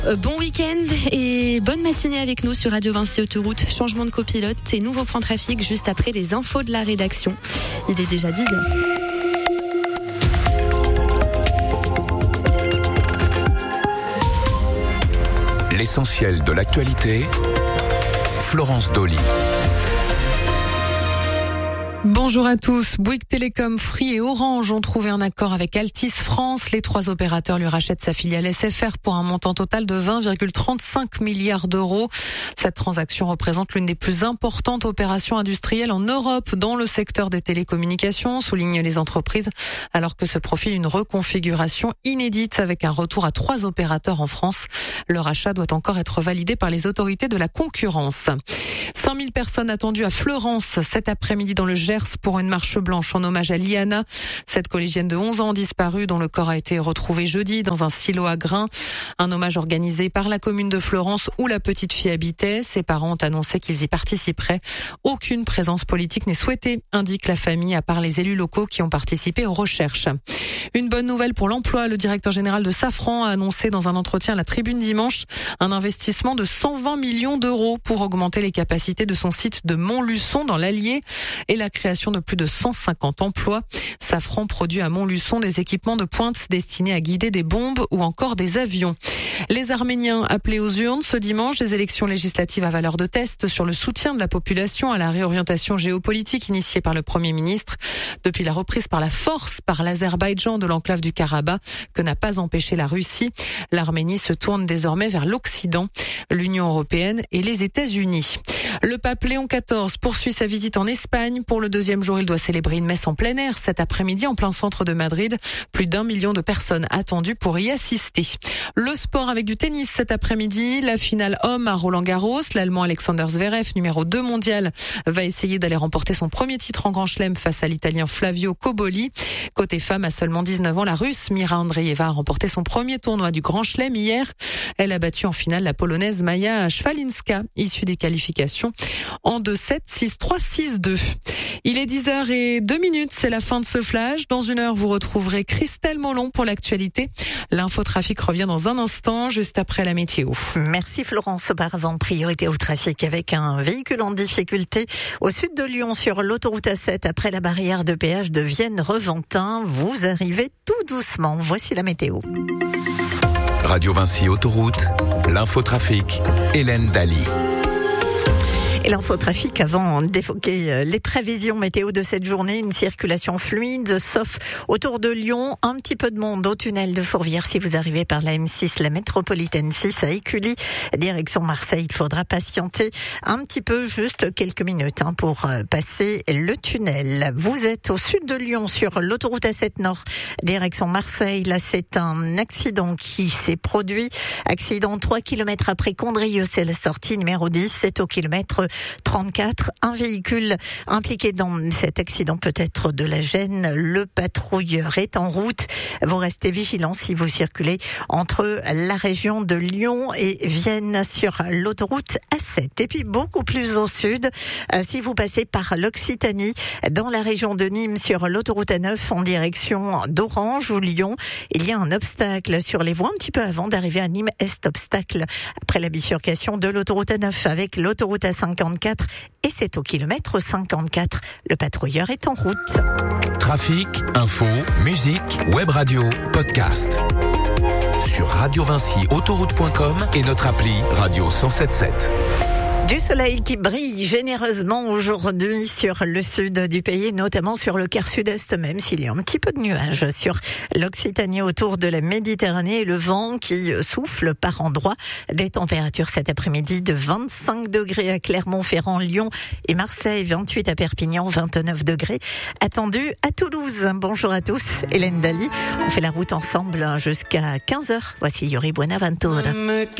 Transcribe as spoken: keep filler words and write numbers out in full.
Euh, bon week-end et bonne matinée avec nous sur Radio Vinci Autoroute. Changement de copilote et nouveau point trafic juste après les infos de la rédaction. Il est déjà dix heures. L'essentiel de l'actualité, Florence Dolly. Bonjour à tous. Bouygues Télécom, Free et Orange ont trouvé un accord avec Altice France. Les trois opérateurs lui rachètent sa filiale S F R pour un montant total de vingt virgule trente-cinq milliards d'euros. Cette transaction représente l'une des plus importantes opérations industrielles en Europe dans le secteur des télécommunications, soulignent les entreprises, alors que se profile une reconfiguration inédite avec un retour à trois opérateurs en France. Le rachat doit encore être validé par les autorités de la concurrence. cinq mille personnes attendues à Fleurance cet après-midi dans le Gers pour une marche blanche en hommage à Liana, cette collégienne de onze ans disparue dont le corps a été retrouvé jeudi dans un silo à grains. Un hommage organisé par la commune de Fleurance où la petite fille habitait. Ses parents ont annoncé qu'ils y participeraient. Aucune présence politique n'est souhaitée, indique la famille, à part les élus locaux qui ont participé aux recherches. Une bonne nouvelle pour l'emploi. Le directeur général de Safran a annoncé dans un entretien à la Tribune dimanche un investissement de cent vingt millions d'euros pour augmenter les capacités de son site de Montluçon dans l'Allier et la création de plus de cent cinquante emplois. Safran produit à Montluçon des équipements de pointe destinés à guider des bombes ou encore des avions. Les Arméniens appelés aux urnes ce dimanche, des élections législatives à valeur de test sur le soutien de la population à la réorientation géopolitique initiée par le Premier ministre. Depuis la reprise par la force par l'Azerbaïdjan de l'enclave du Karabakh, que n'a pas empêché la Russie, l'Arménie se tourne désormais vers l'Occident, l'Union européenne et les États-Unis. Le pape Léon quatorze poursuit sa visite en Espagne. Pour le deuxième jour, il doit célébrer une messe en plein air cet après-midi en plein centre de Madrid. Plus d'un million de personnes attendues pour y assister. Le sport avec du tennis cet après-midi. La finale homme à Roland-Garros. L'Allemand Alexander Zverev, numéro deux mondial, va essayer d'aller remporter son premier titre en Grand Chelem face à l'Italien Flavio Cobolli. Côté femme, à seulement dix-neuf ans, la Russe Mira Andreeva a remporté son premier tournoi du Grand Chelem hier. Elle a battu en finale la Polonaise Maja Szwalinska, issue des qualifications en deux sept, six trois, six deux. Il est dix heures zéro deux minutes, c'est la fin de ce flash. Dans une heure, vous retrouverez Christelle Molon pour l'actualité. L'infotrafic revient dans un instant, juste après la météo. Merci Florence. Auparavant, priorité au trafic avec un véhicule en difficulté au sud de Lyon sur l'autoroute A sept après la barrière de péage de Vienne-Reventin. Vous arrivez tout doucement. Voici la météo. Radio Vinci Autoroute, l'infotrafic, Hélène Daly. Et l'infotrafic, avant d'évoquer les prévisions météo de cette journée, une circulation fluide, sauf autour de Lyon, un petit peu de monde au tunnel de Fourvière. Si vous arrivez par la M six, la métropolitaine six à Écully, direction Marseille, il faudra patienter un petit peu, juste quelques minutes hein, pour passer le tunnel. Vous êtes au sud de Lyon sur l'autoroute A sept Nord, direction Marseille. Là, c'est un accident qui s'est produit. Accident trois kilomètres après Condrieu, c'est la sortie numéro dix, c'est au kilomètre trente-quatre. Un véhicule impliqué dans cet accident peut être de la gêne. Le patrouilleur est en route. Vous restez vigilants si vous circulez entre la région de Lyon et Vienne sur l'autoroute A sept. Et puis beaucoup plus au sud, si vous passez par l'Occitanie, dans la région de Nîmes sur l'autoroute A neuf en direction d'Orange ou Lyon, il y a un obstacle sur les voies un petit peu avant d'arriver à Nîmes Est. Obstacle après la bifurcation de l'autoroute A neuf avec l'autoroute A cinquante-quatre et c'est au kilomètre cinquante-quatre. Le patrouilleur est en route. Trafic, info, musique, web radio, podcast. Sur radio vinci autoroute point com et notre appli Radio cent sept sept. Du soleil qui brille généreusement aujourd'hui sur le sud du pays, notamment sur le quart sud-est, même s'il y a un petit peu de nuages sur l'Occitanie autour de la Méditerranée et le vent qui souffle par endroits. Des températures cet après-midi de vingt-cinq degrés à Clermont-Ferrand, Lyon et Marseille, vingt-huit à Perpignan, vingt-neuf degrés attendus à Toulouse. Bonjour à tous, Hélène Daly. On fait la route ensemble jusqu'à quinze heures. Voici Yuri Buenaventura.